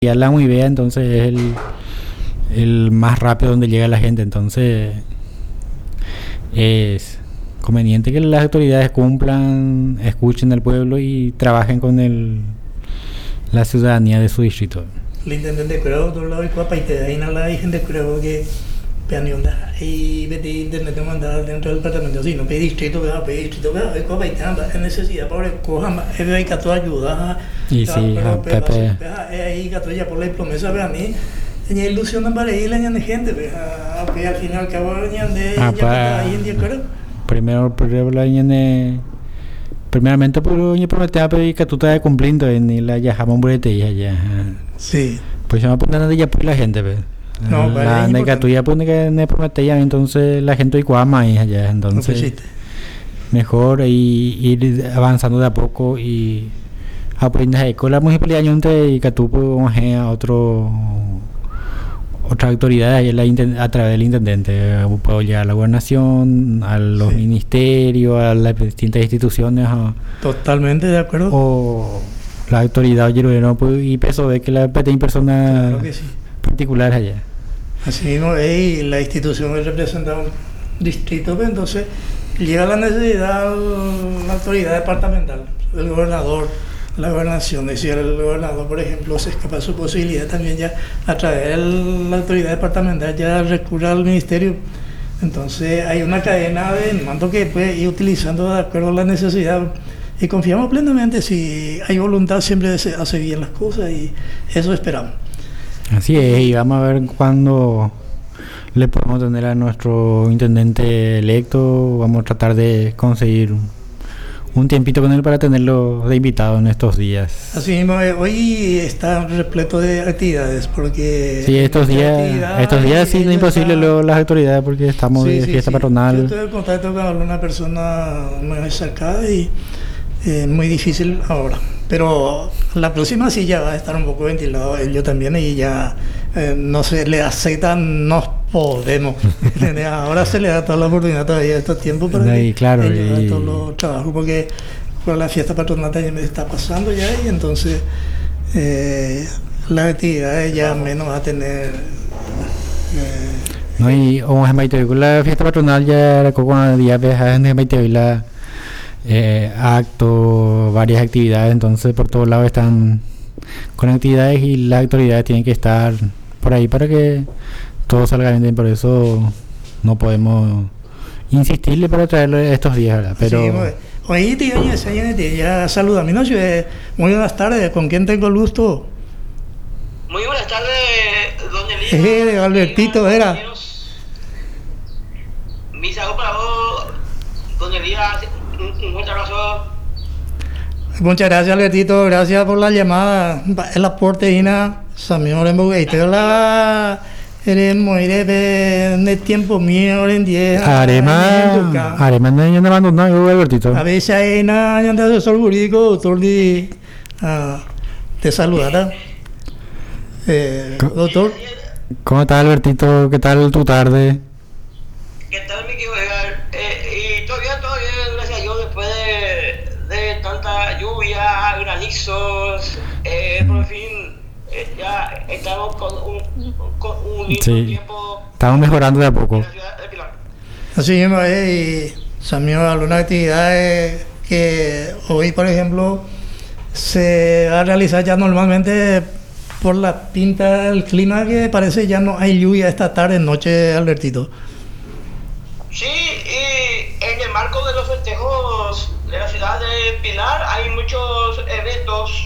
ya la muy vea, entonces es el más rápido donde llega la gente. Entonces es conveniente que las autoridades cumplan, escuchen al pueblo y trabajen con la ciudadanía de su distrito. El intendente creo otro lado y cuapaite ahí no la hay gente creo que peanionda y vete internet te mandar dentro del departamento si no pedí distrito vea y cuapaite anda en necesidad pobre coja hay que toda ayuda y sí Pepe ahí que ya por la promesa para mí tenía ilusión para ir la gente al final cabo de ya ahí en día creo primero la primeramente por yo prometía pedir que tú te cumpliendo en la ya jamón burete ya sí pues se me apuntan de ya por la gente pues no la negatuya pone que me prometía entonces la gente igual más allá entonces mejor ir avanzando de a poco y aprender con la municipalidad y que tú puedes a otra autoridad a través del intendente puedo llegar a la gobernación, a los ministerios, a las distintas instituciones totalmente de acuerdo o la autoridad y peso de que la persona claro que sí. particular allá así mismo la institución que representa un distrito pues, entonces llega la necesidad la autoridad departamental el gobernador la gobernación, es decir, el gobernador, por ejemplo, se escapa su posibilidad también ya a través de la autoridad departamental ya recurre al ministerio. Entonces hay una cadena de mando que puede ir utilizando de acuerdo a la necesidad y confiamos plenamente si hay voluntad siempre de hacer bien las cosas y eso esperamos. Así es, y vamos a ver cuándo le podemos tener a nuestro intendente electo, vamos a tratar de conseguir un tiempito con él para tenerlo de invitado en estos días. Así mismo, hoy está repleto de actividades porque... Sí, estos días sí es imposible las autoridades porque estamos de fiesta patronal. Yo estoy en contacto con una persona muy cercana y muy difícil ahora. Pero la próxima sí ya va a estar un poco ventilado yo también y ya no se le aceptan, no podemos. Ahora se le da toda la oportunidad todavía estos tiempos para que claro, y todos los trabajos porque con la fiesta patronal también me está pasando ya y entonces las actividades ya menos va a tener no y o con la fiesta patronal ya con día de la actos, varias actividades, entonces por todos lados están con actividades y las autoridades tienen que estar por ahí para que todo salga bien, por eso no podemos insistirle para traerle estos días, ¿verdad? Pero sí, oye, tío, ya saluda a mi noche. Muy buenas tardes, ¿con quién tengo el gusto? Muy buenas tardes, don Elías. Albertito, era. Mi saludo para vos, don Elías. Un fuerte abrazo. Muchas gracias, Albertito. Gracias por la llamada. El aporte, Ina. Samio Rembo, y te la. Eres muy de tiempo mío en 10 Arema no hay nada más, no, Albertito. A veces hay nada de asesor jurídico, doctor te saludará. Doctor. ¿Cómo estás, Albertito? ¿Qué tal tu tarde? ¿Qué tal, mi querido Edgar? Y todo bien, gracias a Dios, después de tanta lluvia, granizos, por fin ya estamos con un lindo tiempo. Estamos mejorando de a poco. En la ciudad de Pilar. Así mismo, y Samio, algunas actividades que hoy, por ejemplo, se va a realizar ya normalmente por la pinta del clima que parece ya no hay lluvia esta tarde, noche, Albertito. Sí, y en el marco de los festejos de la ciudad de Pilar hay muchos eventos.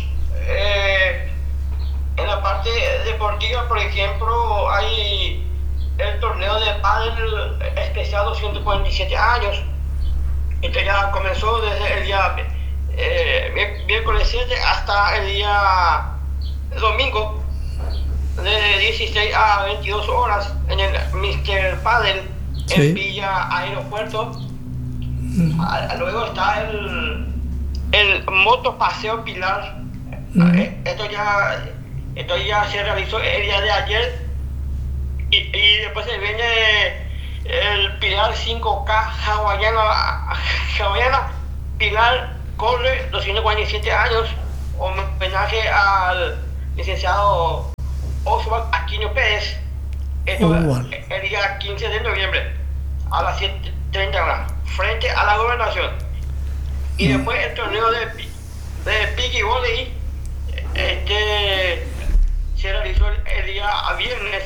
En la parte deportiva, por ejemplo, hay el torneo de pádel especial 247 años. Esto ya comenzó desde el día miércoles 7 hasta el día domingo, de 16 a 22 horas en el Mr. Padel en Villa Aeropuerto. Luego está el Motopaseo Pilar. Esto ya se realizó el día de ayer y después se viene el Pilar 5K hawaiana Pilar corre 247 años, homenaje al licenciado Oswald Aquino Pérez, esto el día 15 de noviembre a las 7:30 horas, frente a la gobernación. Y después el torneo de pique y volley se realizó el día viernes.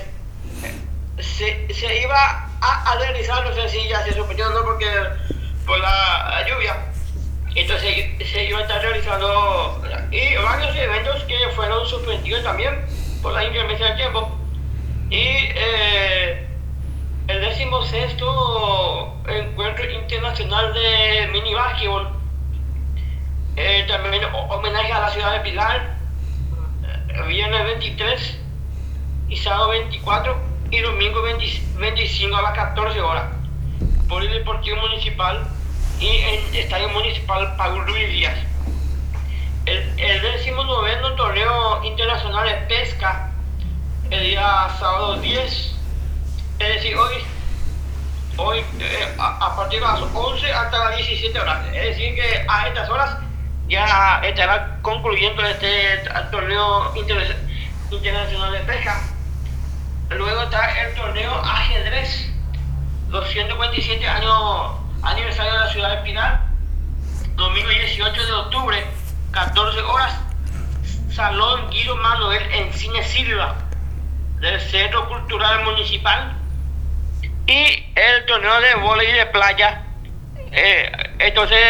Se iba a realizar, no sé si ya se suspendió o no, porque por la lluvia, entonces se iba a estar realizando y varios eventos que fueron suspendidos también por la inclemencia del tiempo. Y el 16º encuentro internacional de mini básquetbol, también homenaje a la ciudad de Pilar, viernes 23 y sábado 24 y domingo 25 a las 14 horas, por el Deportivo Municipal y en Estadio Municipal Paul Ruiz Díaz. El 19º torneo internacional de pesca, el día sábado 10, es decir, hoy a partir de las 11 hasta las 17 horas, es decir que a estas horas ya estará concluyendo este torneo internacional de pesca. Luego está el torneo ajedrez, 247 años aniversario de la ciudad de Pilar, domingo 18 de octubre, 14 horas, Salón Guido Manuel Encine Silva, del Centro Cultural Municipal. Y el torneo de vóley de playa, entonces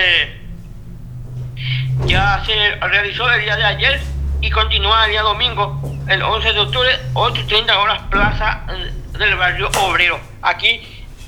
ya se realizó el día de ayer y continúa el día domingo, el 11 de octubre, 8:30 horas, Plaza del Barrio Obrero, aquí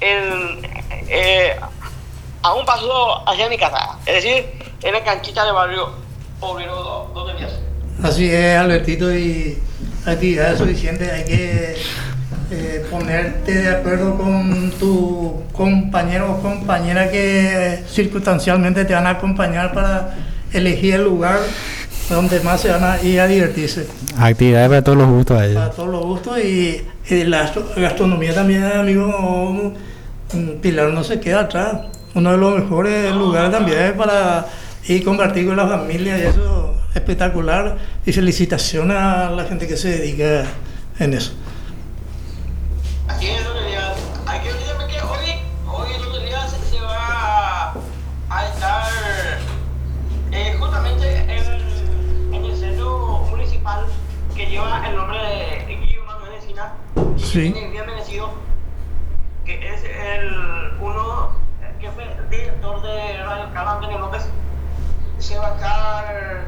a un paso hacia mi casa, es decir, en la canchita del Barrio Obrero 2 de Vías. Así es, Albertito, y actividades suficientes. Hay que ponerte de acuerdo con tu compañero o compañera que circunstancialmente te van a acompañar para elegir el lugar donde más se van a ir a divertirse. Actividades para todos los gustos a ellos. Para todos los gustos, y la gastronomía también, amigo. Pilar no se queda atrás. Uno de los mejores lugares también para ir compartir con la familia, y eso es espectacular. Y felicitaciones a la gente que se dedica en eso. Así es, don Elías. Hay que olvidarme que hoy don Elías se va a estar justamente en el centro municipal que lleva el nombre de Guido Manuel Encina, y Sí. tiene bien merecido, que es uno que fue director de Radio Carlos Antonio López. Se va a estar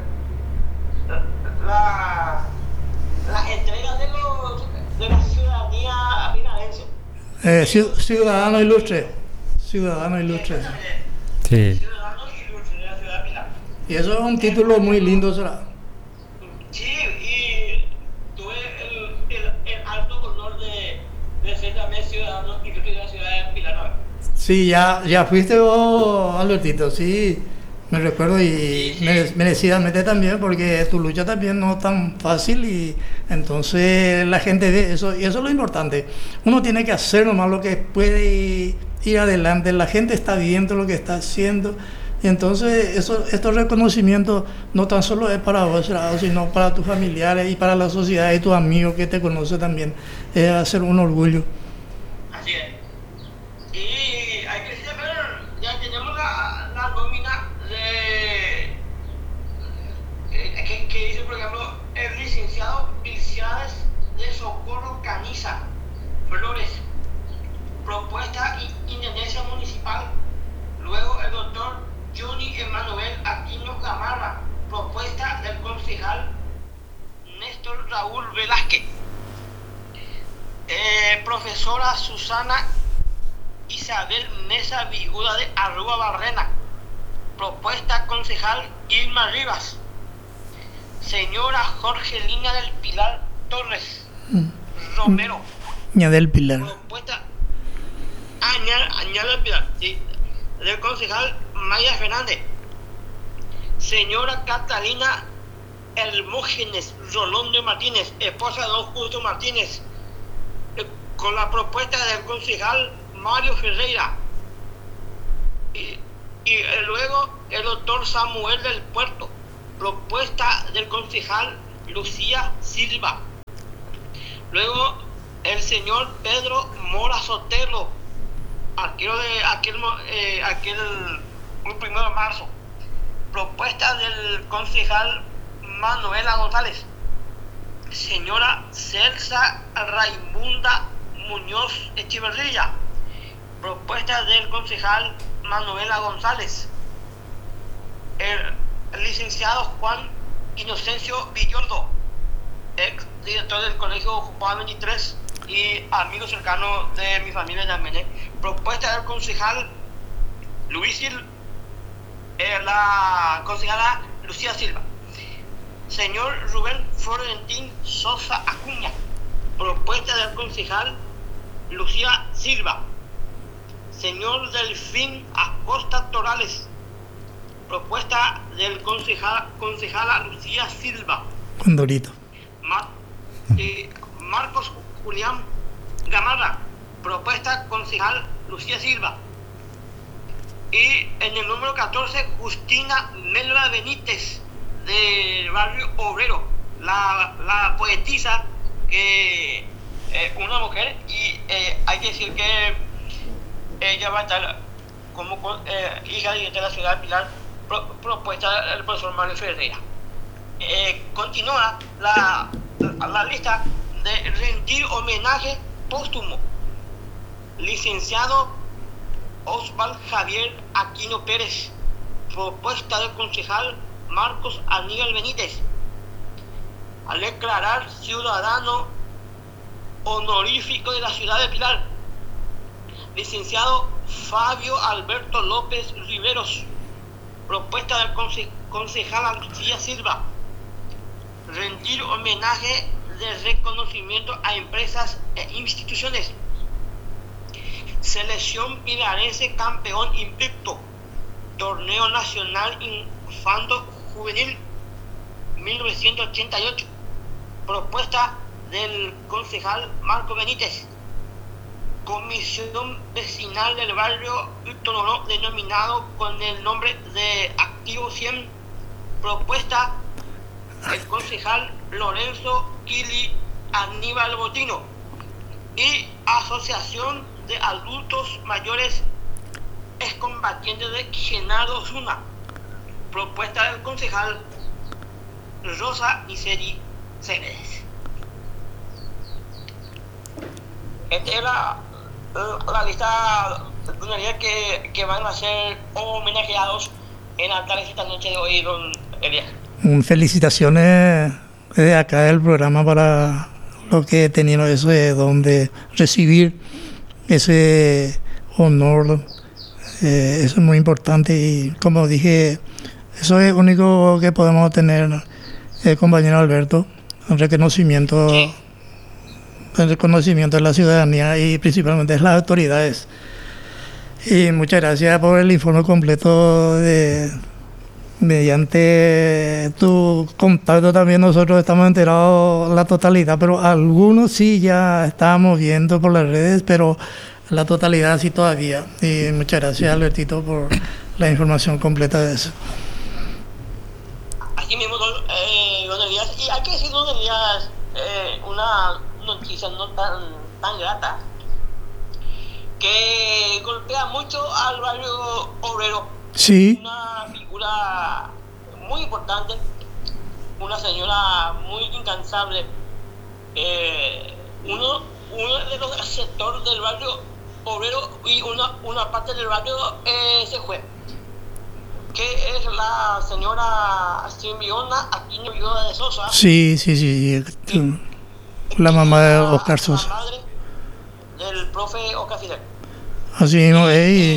la entrega de la ciudadanía pinarense. Ciudadano ilustre. Ciudadano ilustre. Sí. Ciudadanos ilustres de la ciudad de Pilar. Y eso es un título muy lindo, será. Sí, y tuve el alto honor de ser también ciudadano ilustre de la ciudad de Pilar. Sí, ya fuiste vos, Albertito, sí, me recuerdo, y merecidamente también, porque tu lucha también no es tan fácil, y entonces la gente ve eso, y eso es lo importante. Uno tiene que hacer nomás lo que puede ir adelante, la gente está viendo lo que está haciendo, y entonces estos reconocimientos no tan solo es para vos, sino para tus familiares y para la sociedad y tus amigos que te conocen también. Es hacer un orgullo. Así es. Y hay que decir, ya tenemos la nómina que dice, por ejemplo, el licenciado Vilciades de Socorro Caniza Flores, propuesta Intendencia Municipal. Luego el doctor Johnny Emanuel Aquino Gamarra, propuesta del concejal Néstor Raúl Velázquez. Profesora Susana Isabel Mesa Viuda de Arrua Barrena, propuesta concejal Irma Rivas. Señora Jorgelina del Pilar Torres Romero, Ña del Pilar. propuesta Añal del Pilar, sí, del concejal Maya Fernández. Señora Catalina Hermógenes Rolón de Martínez, esposa de don Justo Martínez, con la propuesta del concejal Mario Ferreira. Y luego el doctor Samuel del Puerto, propuesta del concejal Lucía Silva. Luego el señor Pedro Mora Sotelo, arquero de aquel 1 de marzo. Propuesta del concejal Manuela González. Señora Celsa Raimunda Muñoz Echeverría. Propuesta del concejal Manuela González. El licenciado Juan Inocencio Villoldo, ex director del colegio Juan 23 y amigo cercano de mi familia también. Propuesta del concejal la concejala Lucía Silva. Señor Rubén Florentín Sosa Acuña. Propuesta del concejal Lucía Silva. Señor Delfín Acosta Torales. Propuesta del concejala Lucía Silva. Condorito. Marcos Julián Gamarra. Propuesta concejal Lucía Silva. Y en el número 14, Justina Melba Benítez, del barrio Obrero, la poetisa, que una mujer, y hay que decir que ella va a estar como hija de la ciudad de Pilar, propuesta del profesor Mario Ferreira. Continúa la lista de rendir homenaje póstumo. Licenciado Osval Javier Aquino Pérez. Propuesta del concejal Marcos Aníbal Benítez. Al declarar ciudadano honorífico de la ciudad de Pilar, licenciado Fabio Alberto López Riveros. Propuesta del concejal Lucía Silva. Rendir homenaje de reconocimiento a empresas e instituciones. Selección pilarense campeón invicto. Torneo Nacional Infanto Juvenil 1988. Propuesta del concejal Marco Benítez. Comisión vecinal del barrio Víctor Oro, denominado con el nombre de Activo 100. Propuesta el concejal Lorenzo Kili Aníbal Botino. Y Asociación de Adultos Mayores Excombatientes de Genaro Osuna. Propuesta del concejal Rosa Iseri Ceres. Esta es la lista de días que van a ser homenajeados en la tarde de esta noche de hoy, don Elías. Felicitaciones desde acá del programa para lo que he tenido ese don de recibir ese honor. Eso es muy importante y, como dije, eso es lo único que podemos tener, compañero Alberto, un reconocimiento. Sí. El reconocimiento de la ciudadanía y principalmente de las autoridades. Y muchas gracias por el informe completo. Mediante tu contacto también nosotros estamos enterados la totalidad, pero algunos sí ya estábamos viendo por las redes, pero la totalidad sí todavía. Y muchas gracias, Albertito, por la información completa de eso. Así mismo, don Elías, y hay que decir, don Elías, una noticia no tan grata, que golpea mucho al barrio obrero. Sí. Una figura muy importante, una señora muy incansable, uno de los sectores del barrio obrero, y una parte del barrio se fue, que es la señora Simeona Aquino Viuda de Sosa. Sí. La mamá de Oscar Sosa. La madre del profe Oscar Fidel. Así mismo es.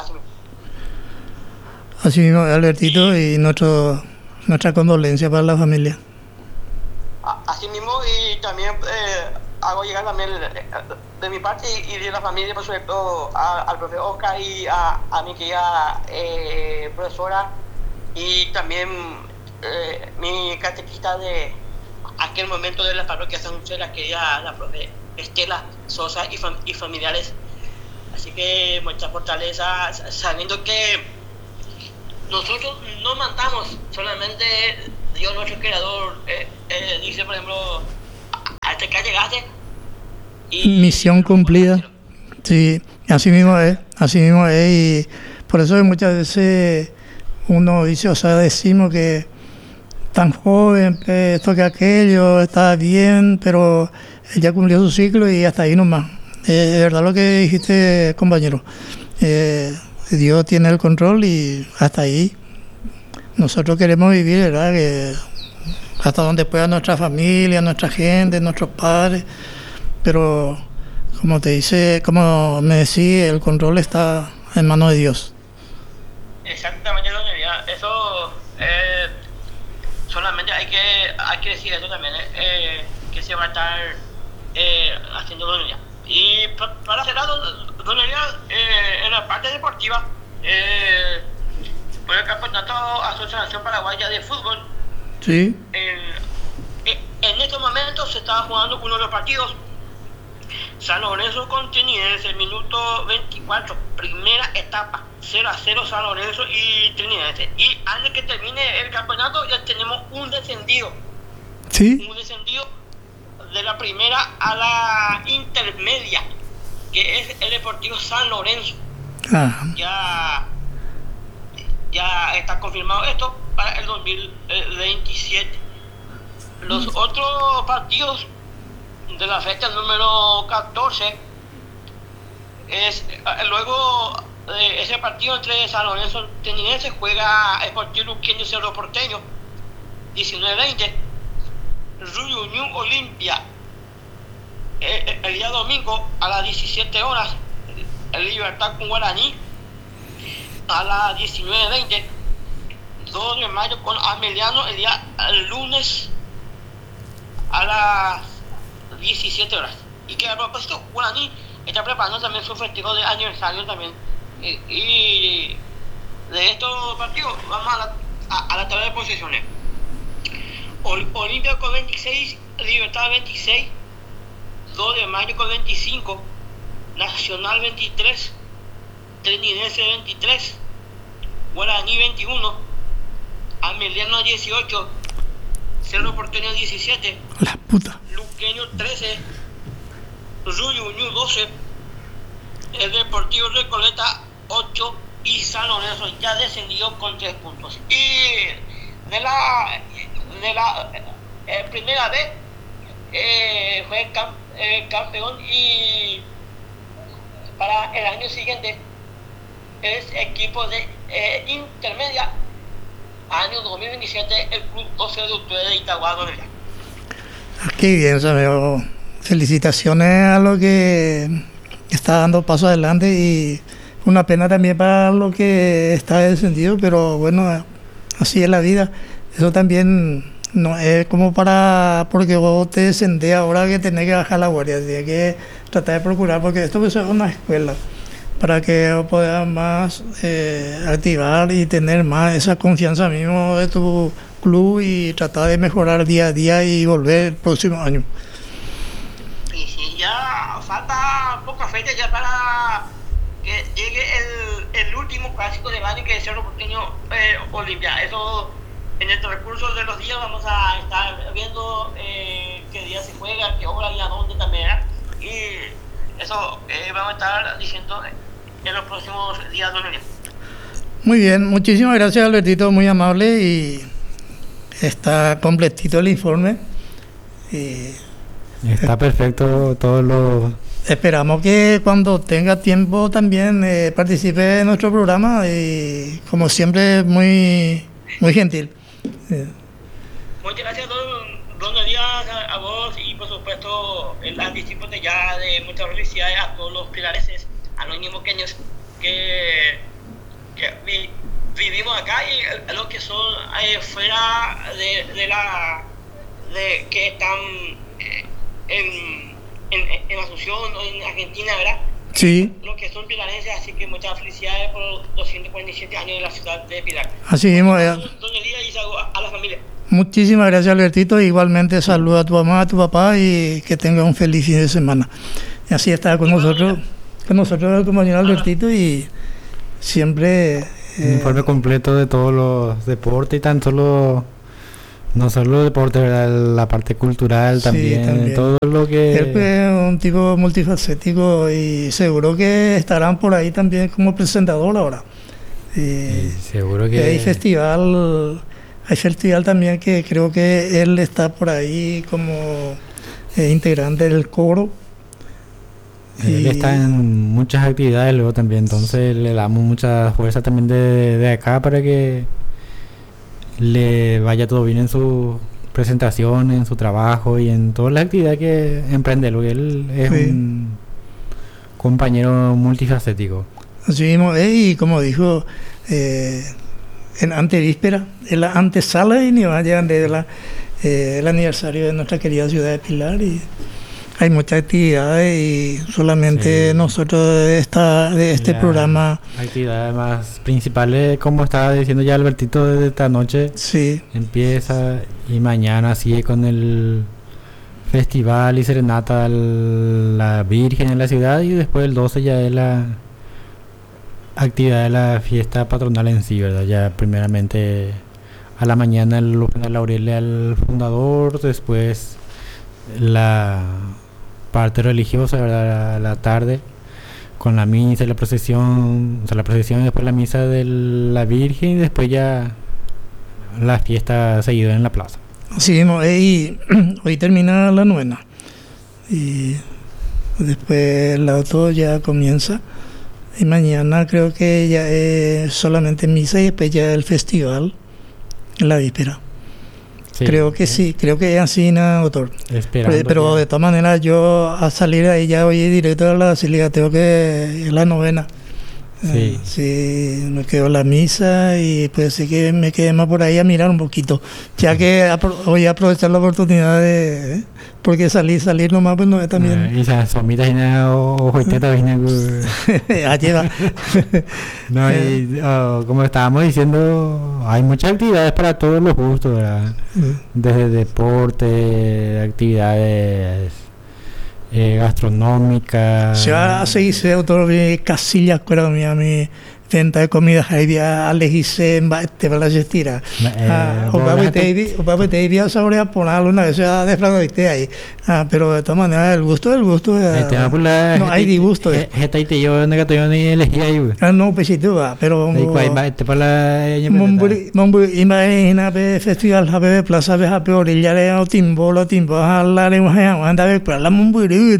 Así mismo, Albertito, y nuestra condolencia para la familia. Así mismo, y también hago llegar también de mi parte y de la familia, por supuesto, al profe Oscar y a mi querida profesora, y también mi catequista de aquel momento de la parroquia San José, la querida la profe Estela Sosa y familiares. Así que mucha fortaleza, sabiendo que nosotros no mandamos solamente Dios nuestro creador dice, por ejemplo, hasta acá llegaste y misión cumplida. Sí, así mismo es, y por eso muchas veces uno dice, o sea, decimos que tan joven, esto que aquello, está bien, pero él ya cumplió su ciclo y hasta ahí nomás. Es verdad lo que dijiste, compañero. Dios tiene el control y hasta ahí. Nosotros queremos vivir, ¿verdad? Que hasta donde pueda nuestra familia, nuestra gente, nuestros padres, pero como me decía, el control está en manos de Dios. Exactamente, eso solamente hay que decir eso también, que se va a estar haciendo doña. Y para cerrar, doña, en la parte deportiva, por el campeonato Asociación Paraguaya de Fútbol, sí. En estos momentos se estaba jugando uno de los partidos. San Lorenzo con Trinidense, minuto 24, primera etapa, 0-0 San Lorenzo y Trinidense. Y antes que termine el campeonato ya tenemos un descendido. Sí. Un descendido de la primera a la intermedia, que es el Deportivo San Lorenzo. Ya está confirmado esto para el 2027. Los otros partidos de la fecha número 14 es luego de ese partido entre San Lorenzo y Trinidense juega Sportivo Luqueño y Cerro Porteño 19-20, Reunión Olimpia el día domingo a las 17 horas, el Libertad con Guaraní a las 19:20, 2 de mayo con Ameliano el lunes a las 17 horas. Y que a propósito, Guaraní está preparando también su festejo de aniversario también. Y de estos partidos vamos a la tabla de posiciones. Olimpia con 26, Libertad 26, 2 de mayo con 25, Nacional 23, Trinidense 23, Guaraní 21, Ameliano 18, Cerro Porteño 17, la puta, Luqueño 13, Reunión 12, el Deportivo Recoleta 8 y San Lorenzo ya descendió con 3 puntos. Y de la primera vez fue campeón, y para el año siguiente es equipo de intermedia, año 2027, el Club 12 de octubre de Itagua. Qué bien, Samuel. Felicitaciones a lo que está dando paso adelante, y una pena también para lo que está descendido, pero bueno, así es la vida. Eso también no es como porque vos te descendés ahora que tenés que bajar la guardia, así que tratar de procurar, porque esto es una escuela para que puedas más activar y tener más esa confianza mismo de tu club y tratar de mejorar día a día y volver el próximo año. Y sí, ya falta poca fecha ya para que llegue el último clásico del año, que es Cerro Porteño Olimpia. Eso en el transcurso de los días vamos a estar viendo qué día se juega, qué hora y a dónde también, ¿verdad? Y eso vamos a estar diciendo en los próximos días de noviembre. Muy bien, muchísimas gracias, Albertito, muy amable, y está completito el informe. Y está perfecto todo lo... Esperamos que cuando tenga tiempo también participe en nuestro programa, y como siempre muy gentil. Muchas gracias, don Elías, a vos, y por supuesto el anticipo de muchas felicidades a todos los pilareses, a los niños pequeños que vivimos acá, y los que son fuera de que están en Asunción o en Argentina, ¿verdad? Sí. Los que son pilarenses, así que muchas felicidades por los 247 años de la ciudad de Pilar. Así mismo. Don Elías, y saludos a la familia. Muchísimas gracias, Albertito. Igualmente saludo a tu mamá, a tu papá, y que tenga un feliz fin de semana. Y así está con nosotros el compañero Albertito, y siempre... un informe completo de todos los deportes, y tan solo No solo deporte, ¿verdad? La parte cultural Sí, también, también. todo lo Él que... es un tipo multifacético y seguro que estarán por ahí también como presentador ahora. Y seguro hay que... festival también que creo que él está por ahí como integrante del coro. Él está en muchas actividades luego también, entonces le damos mucha fuerza también de acá para que le vaya todo bien en su presentación, en su trabajo y en todas las actividades que emprende, porque él es Sí. un compañero multifacético. Así mismo, y como dijo, en antevíspera, en la antesala y ni vayan de el aniversario de nuestra querida ciudad de Pilar y hay muchas actividades y solamente Sí. nosotros de este La programa, actividad más principales, como estaba diciendo ya Albertito, desde esta noche sí, empieza y mañana sigue con el festival y serenata a la Virgen en la ciudad y después el 12 ya es la actividad de la fiesta patronal en sí, ¿verdad? Ya primeramente a la mañana el ofrenda laureles al fundador, después la parte religiosa, ¿verdad? A la tarde con la misa y la procesión, o sea, la procesión y después la misa de la Virgen y después ya la fiesta seguida en la plaza. así mismo, y hoy termina la novena y después el auto ya comienza y mañana creo que ya es solamente misa y después ya el festival en la víspera. Sí, Creo que sí, creo que es así, ¿no, doctor? esperando Pero que- de todas maneras, yo a salir de ahí ya voy directo a la basílica, tengo que ir a la novena. Sí. Sí, me quedo en la misa y puede ser que me quede más por ahí a mirar un poquito, ya que voy a aprovechar la oportunidad de, porque salir nomás, pues no es también. y esas somitas y nada, ojo y teta, y nada, Allí va. no, y, como estábamos diciendo, hay muchas actividades para todos los gustos, ¿verdad? Desde deporte, actividades gastronómicas. Se va a seguir, doctor, Casillas, acuerdo mía, mi venta de comidas, ahí a elegirse en para la gestira. O papi te iba a saborear por algo, una vez se ha defraudado ahí. Pero de todas maneras, el gusto. No hay disgusto. Esta y te yo negativo ni elegí ahí, güey. No, pues sí, tú va, pero. Ahí cuál va este para la. Imagina, festival, a plaza, a orilla, a timbo, a la anda a ver, para la mumburi,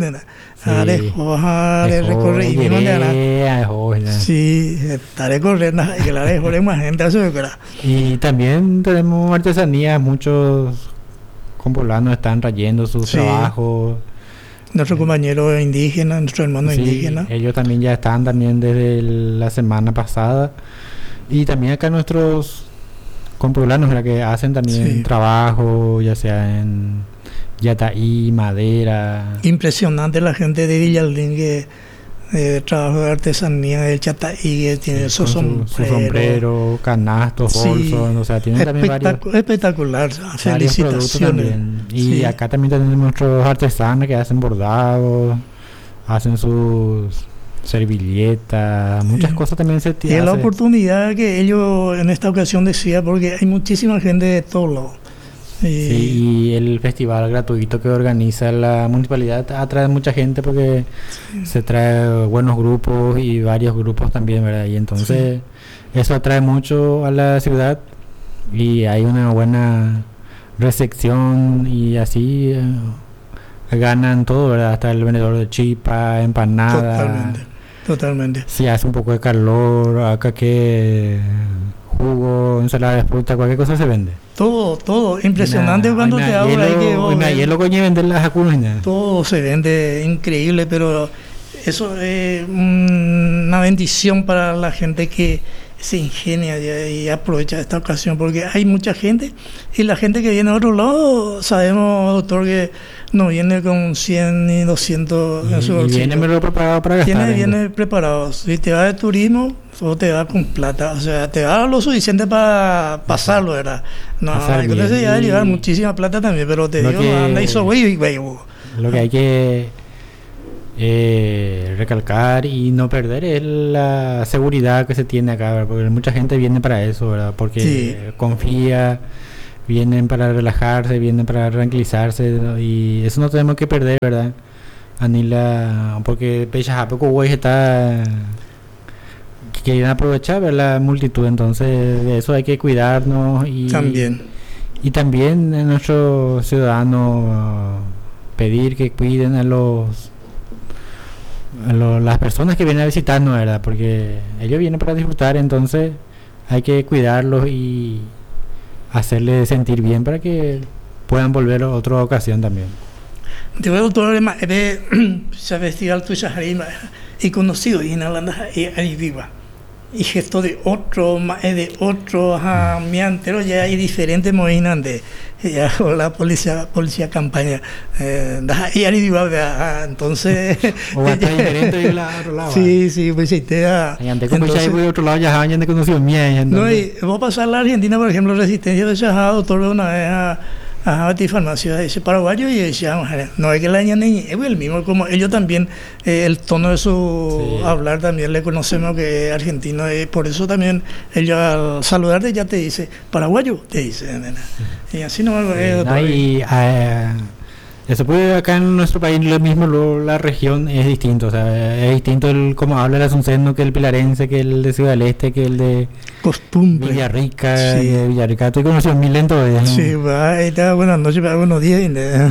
sí, estaré corriendo y que la dejo más gente y también tenemos artesanías, muchos compolanos están trayendo sus Sí. trabajos. nuestro compañero indígena, nuestro hermano Sí, indígena. ellos también ya están también desde la semana pasada y también acá nuestros compolanos que hacen también Sí. trabajo, ya sea en yataí, madera. Impresionante la gente de Villaldín que trabajo de artesanía del Chataí, que tiene Sí, esos con su sombreros. sombrero, canastos, Sí. bolsos, o sea, tienen también varios Espectacular, productos felicitaciones. también. Y Sí. acá también tenemos nuestros artesanos que hacen bordados, hacen sus servilletas, muchas Sí. cosas también se Y es la hacen. oportunidad que ellos en esta ocasión decía, porque hay muchísima gente de todos lados. Sí, y el festival gratuito que organiza la municipalidad atrae mucha gente porque se trae buenos grupos y varios grupos también, ¿verdad? Y entonces eso atrae mucho a la ciudad y hay una buena recepción y así ganan todo, ¿verdad? Hasta el vendedor de chipa, empanada. Totalmente. Si hace un poco de calor, acá que jugo, ensalada de fruta, cualquier cosa se vende. Todo. Impresionante cuando te hablo ahí que vos ves. hielo coño vender las acunas. Todo se vende increíble, pero eso es una bendición para la gente que se ingenia y aprovecha esta ocasión, porque hay mucha gente y la gente que viene de otro lado, sabemos, doctor, que no viene con 100 ni 200 en su Y bolsillo. viene medio preparado para gastar. Viene preparado. Si te vas de turismo, solo te vas con plata. O sea, te va lo suficiente para pasarlo, ¿verdad? No, Pasar entonces bien. ya va a llevar muchísima plata también, pero te Lo digo, que- anda y güey. Lo que hay que recalcar y no perder es la seguridad que se tiene acá, ¿verdad? Porque mucha gente viene para eso, ¿verdad? Porque Sí. confía, vienen para relajarse, vienen para tranquilizarse, ¿no? Y eso no tenemos que perder, ¿verdad? Anila, porque Pecha poco güey está quieren aprovechar, ¿ver? La multitud, entonces de eso hay que cuidarnos y también a nuestros ciudadanos pedir que cuiden a las personas que vienen a visitarnos, ¿verdad? Porque ellos vienen para disfrutar, entonces hay que cuidarlos y hacerles sentir bien para que puedan volver a otra ocasión también. Te voy a problema de festival tu Shaharima y conocido y en Holanda y viva y gesto de otro mi antero ya hay diferentes movinas de ya la policía campaña y ahí viva entonces o va a estar diferente de la otro lado. Sí pues antes como ya hay otro lado ya han conocido bien. No, y voy a pasar a la Argentina, por ejemplo, Resistencia de Shahado, todo una vez a Bati Farmacia, ese paraguayo, y decía, no es que la ni es el mismo, como ellos también, el tono de su hablar también le conocemos que es argentino, y por eso también ellos al saludarte ya te dice, paraguayo, te dice, y así no eso puede acá en nuestro país lo mismo, la región es distinto, o sea, es distinto el cómo habla el asunceno que el pilarense, que el de Ciudad del Este, que el de costumbre. Villarrica, Villarrica, estoy conociendo mil lento. Sí, buenas noches, buenos días.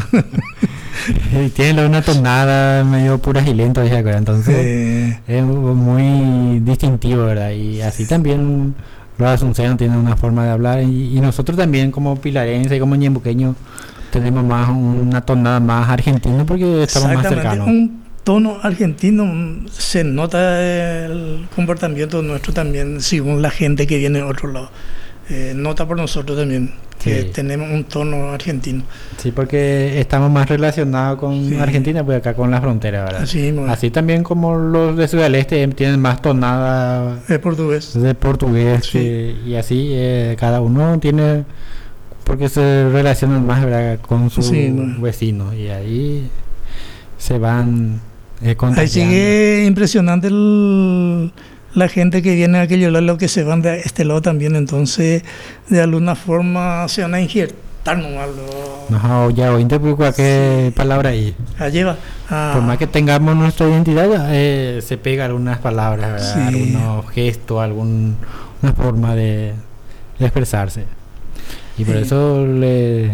Tiene una tonada medio pura y lento, entonces es muy distintivo, ¿verdad? Y así también los asuncenos tienen una forma de hablar y nosotros también como pilarense y como ñembuqueños tenemos más una tonada más argentina porque estamos más cercanos. Un tono argentino se nota el comportamiento nuestro también según la gente que viene de otro lado. Nota por nosotros también que tenemos un tono argentino. Sí, porque estamos más relacionados con Argentina, pues acá con la frontera, ¿verdad? Así también como los de Ciudad del Este tienen más tonada de portugués. Y así cada uno tiene, porque se relacionan más, ¿verdad? Con sus vecinos y ahí se van contagiando. Ahí sigue impresionante la gente que viene a aquello lado, que se van de este lado también, entonces de alguna forma se van a injertar nomás. No, ya oíste por cualquier palabra ahí. Por más que tengamos nuestra identidad, se pega algunas palabras, ¿verdad? Algunos gestos, alguna forma de expresarse. Y por eso le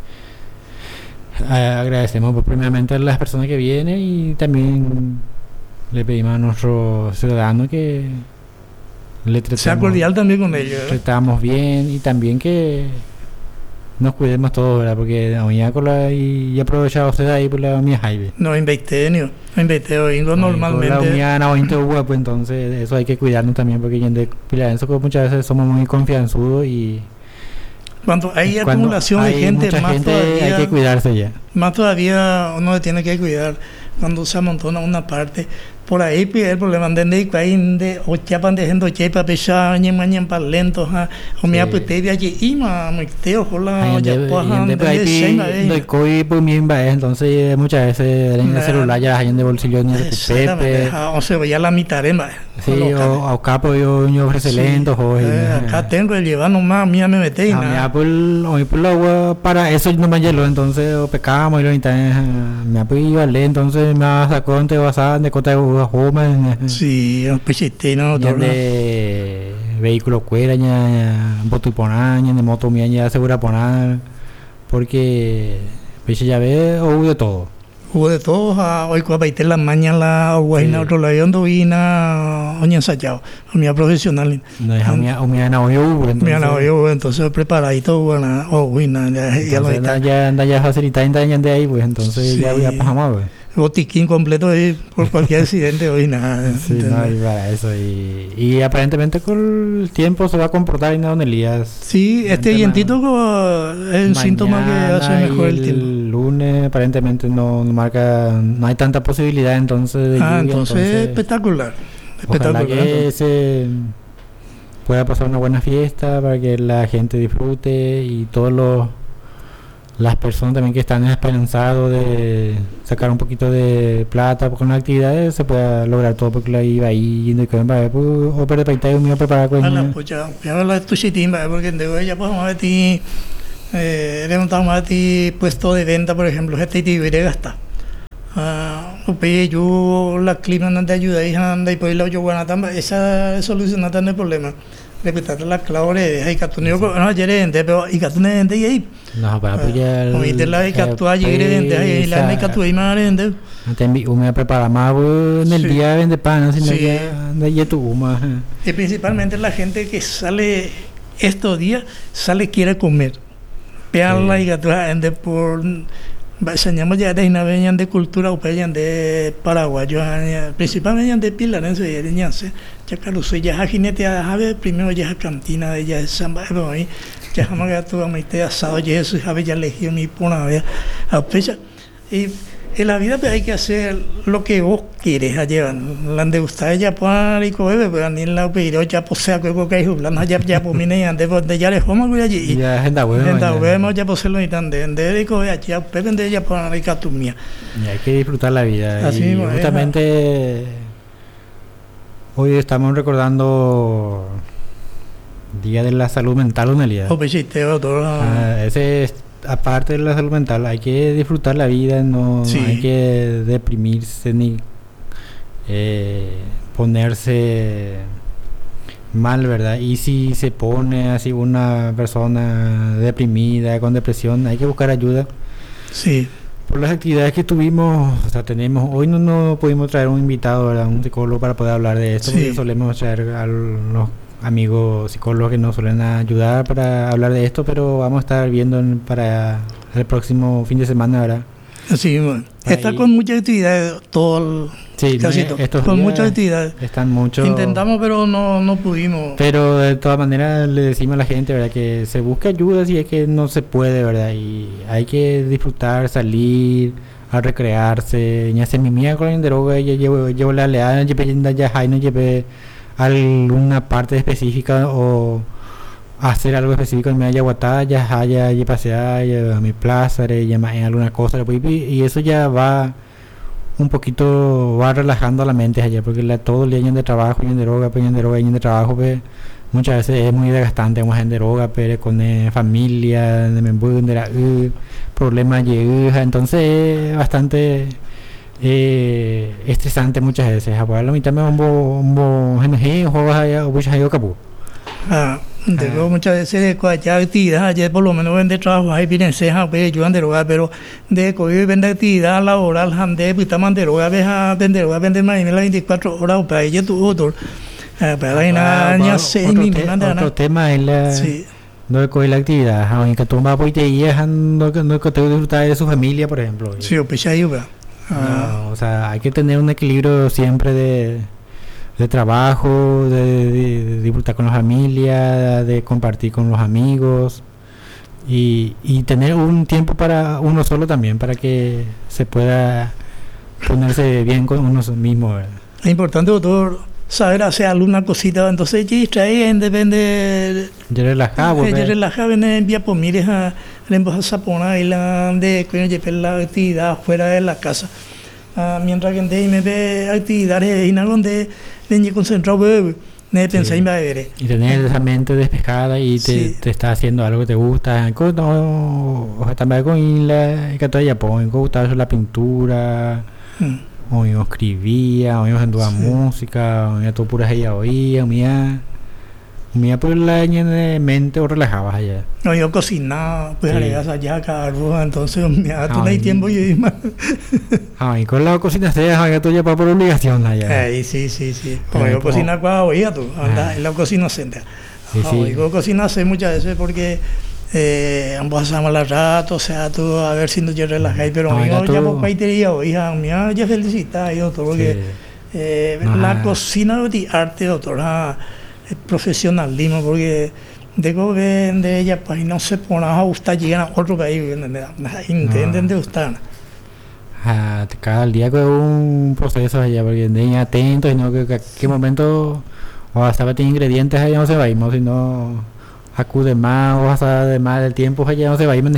agradecemos primeramente a las personas que vienen y también le pedimos a nuestros ciudadanos que le tratemos, sea cordial también con ellos, tratamos bien y también que nos cuidemos todos, ¿verdad? Porque la unidad con la y aprovechado usted ahí por la unidad Jaime. No invité hoy normalmente. La unidad no pues entonces eso hay que cuidarnos también porque en Pilarense muchas veces somos muy confianzudos y cuando hay acumulación de gente, más todavía hay que cuidarse ya. Más todavía uno se tiene que cuidar cuando se amontona una parte. Por ahí el problema de que hay de ochapan de gente chepa pesha ni mañana para lentos o me apete de allí y teo hola ya de coi por mi entonces muchas veces en el celular ya hay de bolsillo ni pepe o se vaya la mitad o a capo yo ofrece lentos acá tengo el llevar nomás mía me metí nada hoy por la agua para eso no me hielo entonces o pecamos y lo me apoyo al entonces me sacó ante basada de cota un pechitino de vehículos cuera botuponaña de moto mía segura poner porque peche ya ve hubo de todo hoy cuando baité la mañana la guayna otro lado ando vina oña ensayado mi profesional no es entonces preparadito bueno o guayna ya lo está ya facilitando de ahí pues entonces ya voy a pasar pues botiquín completo ahí por cualquier accidente hoy nada. Para eso y aparentemente con el tiempo se va a comportar y nada en Elías. Sí, este vientito es un síntoma que hace mejor el tiempo. El lunes aparentemente no hay tanta posibilidad entonces de lluvia, entonces espectacular. Ojalá que se pueda pasar una buena fiesta para que la gente disfrute y todos las personas también que están esperanzados de sacar un poquito de plata con las actividades se pueda lograr todo porque la iba ahí y que va o para paita un mío preparar con la pucha ya la tu sitimba porque de ella pues vamos a ti levantamos a ti puesto de venta, por ejemplo, este tibre gasta. Yo la clima no te ayuda y anda y por la yo guanatamba, esa soluciona el problema. Repetir la clave hay que tunio no gerente pero y que tunio gente ahí no para apoyar o de la que tú hay gerente ahí la que tú hay más gerente antes me prepara más en el día vende pan sino ya de tu más y principalmente la gente que sale estos días sale quiere comer pearla y que tú ande por enseñamos ya de venían de cultura o venían de paraguayos principalmente de pilarense y de ya Carlos ya jinete a ver primero ya cantina de ya samba ahí ya jamás ya tuvo mi té asado ya eso ya elegí mi pona a pecha y en la vida pues hay que hacer lo que vos quieres allá la de ustedes ya para y coger pero ni la pero ya posea que hay hablando ya por mí de ya le vamos allí ya gente bueno ya poselo ni tan de coger ya pepen de ya para y catumia y hay que disfrutar la vida así y justamente hoy estamos recordando Día de la Salud Mental, una realidad. Ese es, aparte de la salud mental, hay que disfrutar la vida, no hay que deprimirse ni ponerse mal, ¿verdad? Y si se pone así una persona deprimida, con depresión, hay que buscar ayuda. Sí. Por las actividades que tuvimos, o sea, hoy no pudimos traer un invitado, ¿verdad? Un psicólogo para poder hablar de esto, porque solemos traer a los amigos psicólogos que nos suelen ayudar para hablar de esto, pero vamos a estar viendo para el próximo fin de semana, ¿verdad? Sí, bueno. Está con muchas actividades, casi todo, con muchas actividades. Están muchos. Intentamos, pero no pudimos. Pero de todas maneras le decimos a la gente, ¿verdad? Que se busque ayuda si es que no se puede, ¿verdad? Y hay que disfrutar, salir, a recrearse. Ya se mi mía con la droga, ya llevo la leada, no llevé alguna parte específica o hacer algo específico en mi ayahuatá, ya pasear a mi plaza, ya más en alguna cosa, y eso ya va un poquito, va relajando la mente allá, porque todo el día de trabajo, de droga, de trabajo, pues, muchas veces es muy desgastante, vamos en droga, pero con familia, de problemas llega, entonces es bastante estresante muchas veces. A la mitad me muchas veces de cualquier actividad ayer por lo menos vende trabajo hay bien ceja ayudan de droga pero de coger vende actividad laboral ande puta man de droga vender más en las 24 horas para ella tu otro para otro tema es la no de coger la actividad en que tú vas por ahí no que te disfrutar de su familia por ejemplo sí o pues ayuda o sea hay que tener un equilibrio siempre de trabajo, de disfrutar con la familia, de compartir con los amigos y tener un tiempo para uno solo también, para que se pueda ponerse bien con uno mismo, ¿verdad? Es importante, doctor, saber hacer alguna cosita, entonces distrae, depende de relajado, en vía por mires a la sapona y la de la actividad fuera de la casa. Mientras que me ve actividades en donde tengo concentrado pensar en beber y tener esa mente despejada y te está haciendo algo que te gusta o también con la que todavía me gusta la pintura o yo escribía o yo hacía música o yo todo pura ella oía mía por la de mente o relajabas allá. No, yo cocinaba, pues agregas allá carbo, entonces tú no hay tiempo y más. Y con la cocina se deja tú ya para por obligación allá. Sí. Como yo cocina cuando oía tú, anda en la cocina central. Yo cocina sé muchas veces porque ambos hacemos la rato, o sea, tú a ver si nos yo relajáis, pero yo ya por paitería, hija mía, ya felicita y otro, porque la cocina de arte, doctor, profesionalismo porque de ella pues no se pone a gustar llegan a otro país intenten de gustar cada día con un proceso allá porque de atentos y no que qué momento o hasta tiene ingredientes allá no se va a ir sino acude más o hasta además del tiempo allá no se va a ir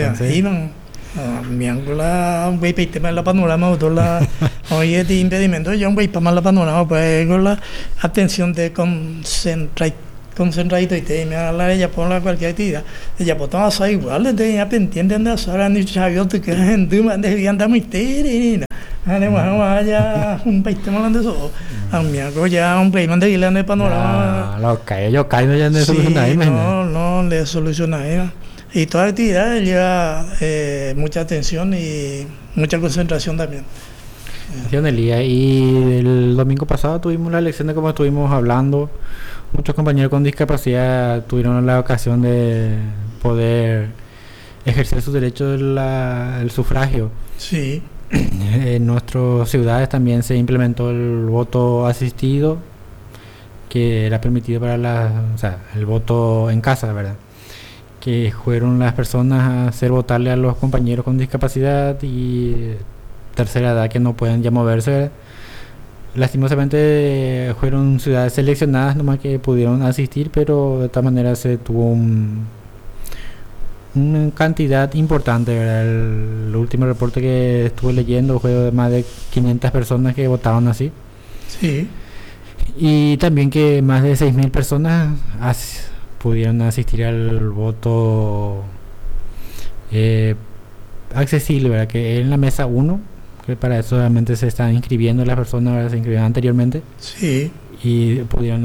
mi ángulo un güey tema la panorama o la oye de impedimento yo un güey para más la panorama pues con la atención de concentrar concentradito y te me habla ella por la cualquier actividad ella pues todas a igual te ya pendiente anda ahora ni sabio te quedas en tu man de anda misterio además vaya un país te hablando de eso a mí algo ya un país man de Vilán de panorama lo que yo caigo ya de solucionar no le soluciona y toda actividad lleva mucha atención y mucha concentración también. Elías, y el domingo pasado tuvimos la elección de como estuvimos hablando. Muchos compañeros con discapacidad tuvieron la ocasión de poder ejercer su derecho del sufragio. Sí. En nuestras ciudades también se implementó el voto asistido, que era permitido para el voto en casa, ¿verdad? Que fueron las personas a hacer votarle a los compañeros con discapacidad y tercera edad que no pueden ya moverse, ¿verdad? Lastimosamente fueron ciudades seleccionadas nomás que pudieron asistir, pero de esta manera se tuvo una cantidad importante, ¿verdad? El último reporte que estuve leyendo fue de más de 500 personas que votaron así. Sí. Y también que más de 6.000 personas pudieron asistir al voto accesible, ¿verdad? Que en la mesa 1, que para eso obviamente se están inscribiendo las personas, ¿verdad? Se inscribieron anteriormente. Sí. Y pudieron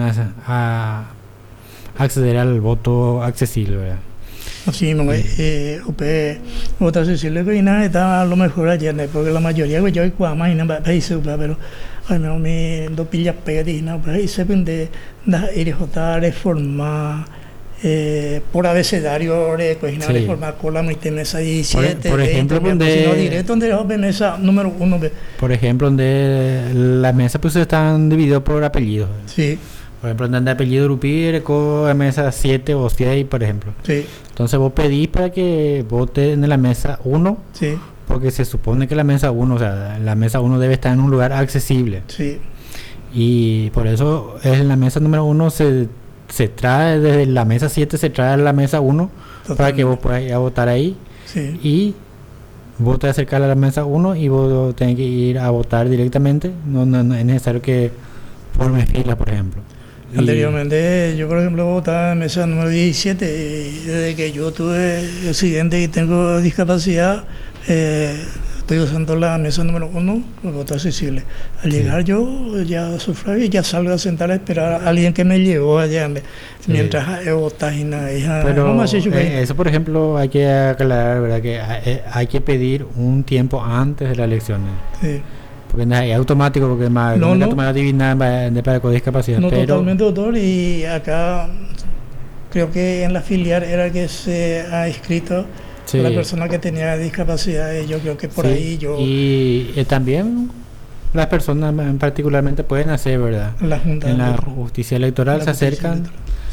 acceder al voto accesible, ¿verdad? Así, voto accesible que nada está a lo mejor ayer, porque la mayoría que yo más y nada país pero no me do pillas pegadina, pero ahí se vende ir a reformar por abecedario reformar con la mesa 17 por ejemplo, donde directo donde mesa número 1 por ejemplo donde la mesa pues están divididos por apellidos. Sí. Por ejemplo, donde apellido Rupir con mesa 7 o 6, por ejemplo. Sí. Entonces vos pedís para que vote en la mesa 1. Sí. Porque se supone que la mesa 1, o sea, la mesa 1 debe estar en un lugar accesible. Sí. Y por eso en la mesa número 1 se trae desde la mesa 7, se trae a la mesa 1 para que vos puedas ir a votar ahí. Sí. Y vos te acercas a la mesa 1 y vos tenés que ir a votar directamente. No es necesario que formes fila, por ejemplo. Anteriormente, yo por ejemplo votaba en mesa número 17 y desde que yo tuve accidente y tengo discapacidad, estoy usando la mesa número 1, el voto accesible. Al llegar yo ya sufragio y ya salgo a sentar a esperar a alguien que me llevó allá mientras votas y nada. Pero no eso por ejemplo hay que aclarar, ¿verdad? Que hay que pedir un tiempo antes de las elecciones. Sí. Porque es automático, porque más no tomar para con discapacidad. No, pero totalmente, doctor, y acá creo que en la filial era que se ha inscrito la persona que tenía discapacidad, y yo creo que por ahí yo... Y también las personas particularmente pueden hacer, ¿verdad? En la justicia electoral se acercan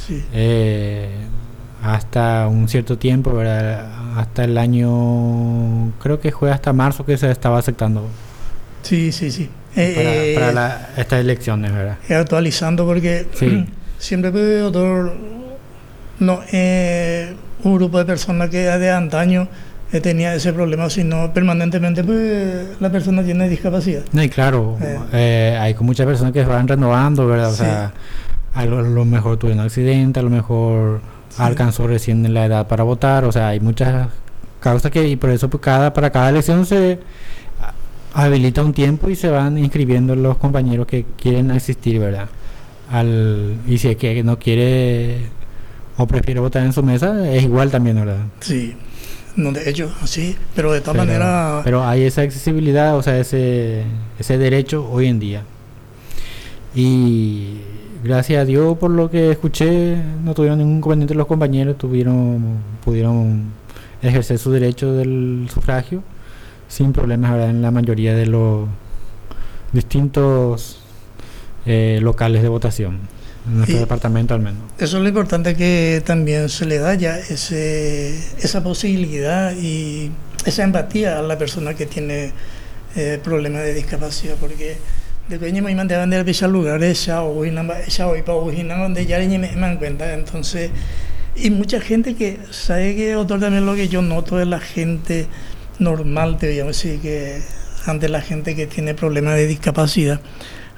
hasta un cierto tiempo, ¿verdad? Hasta el año, creo que fue hasta marzo que se estaba aceptando. Sí. Para estas elecciones, ¿verdad? Actualizando porque siempre doctor, un grupo de personas que de antaño tenía ese problema, sino permanentemente la persona tiene discapacidad. Y claro, hay muchas personas que se van renovando, ¿verdad? O sea, a lo mejor tuvo un accidente, a lo mejor alcanzó recién en la edad para votar, o sea, hay muchas causas y por eso para cada elección se habilita un tiempo y se van inscribiendo los compañeros que quieren asistir, ¿verdad? Y si es que no quiere o prefiere votar en su mesa, es igual también, ¿verdad? Sí, no, de hecho, sí, pero de todas maneras... Pero hay esa accesibilidad, o sea, ese derecho hoy en día. Y gracias a Dios, por lo que escuché, no tuvieron ningún inconveniente los compañeros, pudieron ejercer su derecho del sufragio sin problemas, ¿verdad? En la mayoría de los distintos locales de votación, en nuestro departamento al menos. Eso es lo importante, que también se le da ya esa posibilidad y esa empatía a la persona que tiene problemas de discapacidad, porque de pequeño me mandaban de pisar lugares ya hoy para donde ya me dan cuenta. Entonces, y mucha gente que sabe que otro también lo que yo noto es la gente normal, te digamos así, que ante la gente que tiene problemas de discapacidad,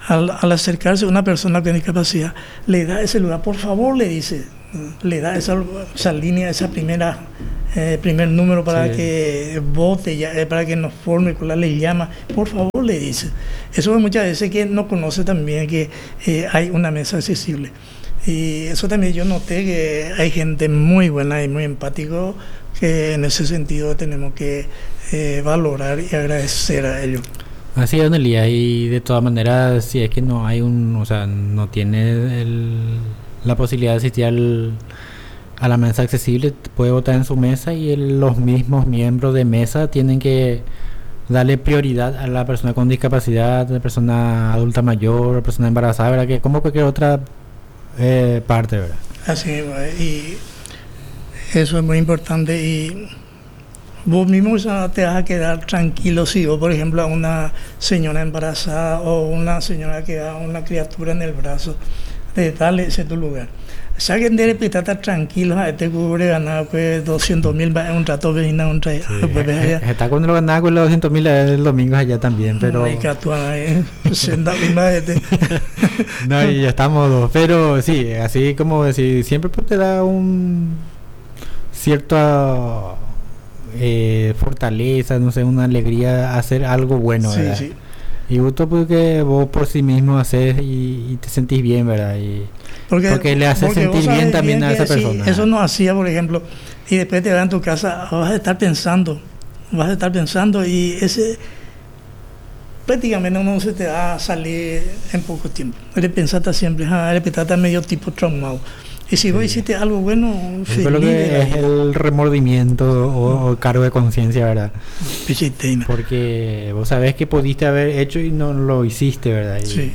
al acercarse a una persona con discapacidad, le da ese lugar, por favor, le dice, le da esa línea, esa primer número para Sí. que vote, para que nos forme, le llama, por favor, le dice. Eso muchas veces que no conoce también que hay una mesa accesible. Y eso también yo noté que hay gente muy buena y muy empático, que en ese sentido tenemos que valorar y agradecer a ellos. Así es, don Elías, y de todas maneras, si es que no hay o sea, no tiene la posibilidad de asistir a la mesa accesible, puede votar en su mesa y los mismos miembros de mesa tienen que darle prioridad a la persona con discapacidad, a la persona adulta mayor, a la persona embarazada, ¿verdad? Que como cualquier otra parte, ¿verdad? Así mismo, y eso es muy importante. Y vos mismo te vas a quedar tranquilo si vos, por ejemplo, a una señora embarazada o una señora que da una criatura en el brazo, de darle ese tu lugar. Si alguien debe estar tranquilo, a este cubre ganar pues 200.000 va un rato vecina, un traje. Está cuando lo ganaba con los 200.000 el domingo allá también, pero... Hay que actuar ahí, 60.000 No, y ya estamos dos, pero sí, así como decir, siempre pues te da un cierta fortaleza, no sé, una alegría hacer algo bueno, ¿verdad? Sí, sí. Y gusto porque vos por sí mismo haces y te sentís bien, ¿verdad? Y porque le hace sentir bien también a esa persona. Eso no hacía, por ejemplo, y después te vas en tu casa, vas a estar pensando y ese prácticamente uno se te va a salir en poco tiempo. Eres pensata siempre, eres medio tipo traumado. Y si vos hiciste algo bueno, feliz. Lo que es el remordimiento o cargo de conciencia, ¿verdad? Pichiteina. Porque vos sabés que pudiste haber hecho y no lo hiciste, ¿verdad? Sí.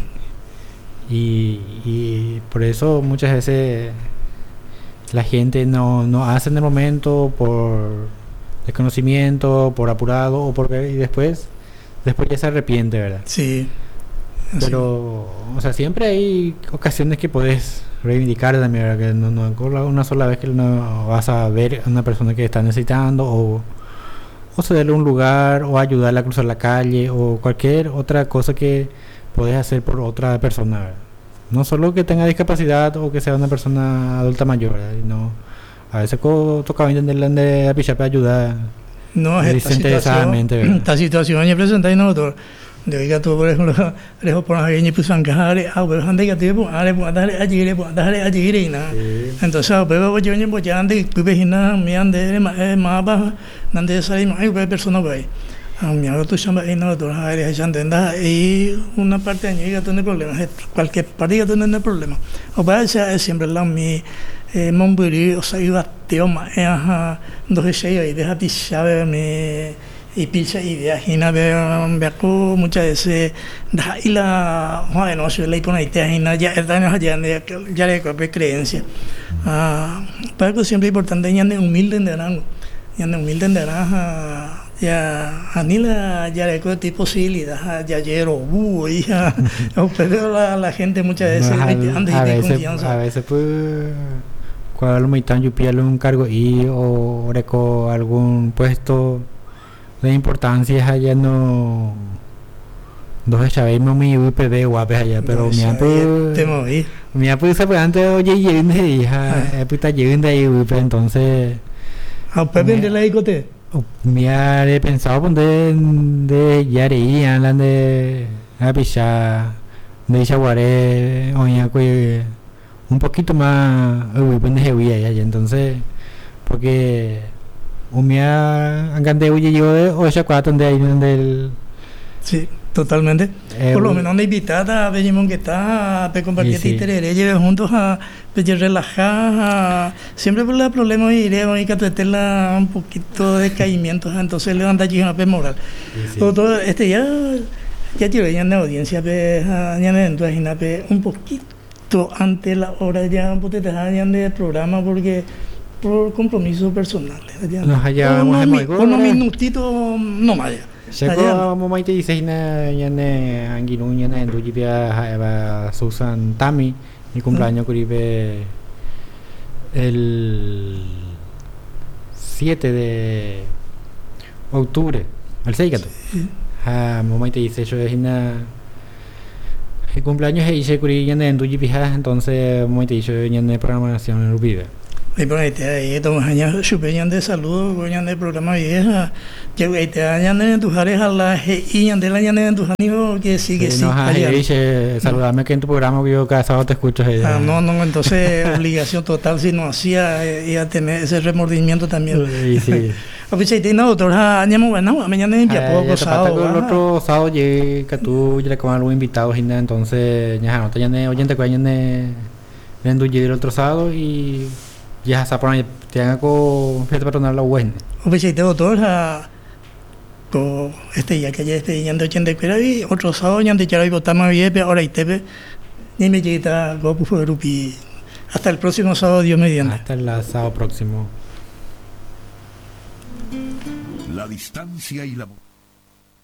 Y por eso muchas veces la gente no hace en el momento por desconocimiento, por apurado o y después ya se arrepiente, ¿verdad? Sí. Pero, o sea, siempre hay ocasiones que podés reivindicar también, ¿verdad? Que no una sola vez que no vas a ver a una persona que está necesitando o cederle un lugar o ayudarle a cruzar la calle o cualquier otra cosa que podés hacer por otra persona, ¿verdad? No solo que tenga discapacidad o que sea una persona adulta mayor, ¿verdad? No, a veces toca entenderle de pichar para ayudar. No, esta situación es presentada en otro. De hoy que tú, por ejemplo, eres por una y pues ancajare, pero ande que tú pues darle allí y nada. Entonces, pero yo pues ya ande que vecina me ande más baja, ande salir más pues persona pues. Mi hago tu chamba y no, tú eres anda y una parte de que tiene problemas, cualquier parte que tiene problemas. O para sea siempre la mi Montbury, o sea, iba teo más, entonces y deja pichar me y picha ideas y nada veo muchas veces da y la joder no se le pone ideas y nada ya le copia creencia. Para que siempre importante ya de humilde en rango, ya de humilde en naranja. Ya anila ya le coge posibilidad ya llero hija pero la gente muchas veces a veces pues cuando me están yo pillarle un cargo y o reco algún puesto de importancia allá no dos chavemos mi UPD guapes allá pero mi apu se puede antes oye lleguen de hija puta lleguen de ahí entonces a Pepe de la icote me he pensado poner de Yari, hablan de Apisha, de Chaguaré, un poquito más, de entonces, porque Angante huye yo de o Chacuato donde hay donde sí, totalmente. Por lo menos una invitada, venimos que está, pe compartir interés, lleve juntos a relajar, siempre por los problemas iremos y que tratarla un poquito de caimientos, entonces levanta allí una pe moral. Todo ya quiero ya en la audiencia, un poquito antes la hora ya un poquito de programa porque por compromisos personales. Unos minutitos no más. Seko momai te dice yane anginu yane endujipia eva Susan Tami mi cumpleaños curibe el 7 de octubre el 6 momai te dice yo es el cumpleaños es Iche Curi Yende en Tuyipija, entonces muy dicho Yende programación en Rupide. Y por ahí te tomas años supeñan de salud, goñan de programa vieja, que ahí te añan de tus áreas a la y de la añan de tus amigos que sí que sí. No, Iche, saludame que en tu programa yo cada sábado te escucho. No, entonces obligación total si no hacía y a tener ese remordimiento también. Sí. A veces tiene otros años bueno, mañana limpia poco sábado. El otro sábado llegué que tú ya le con algún invitado entonces ya no te llame oyente que vayan de el otro sábado y ya se ponen te hagan con fiesta patronal la buena. A veces tengo todos con ya que ya yendo 84 y otro sábado ya de charay botama bien ahora y te ni me llega go por grupi hasta el próximo sábado Dios mediante. Hasta el sábado próximo. La distancia y la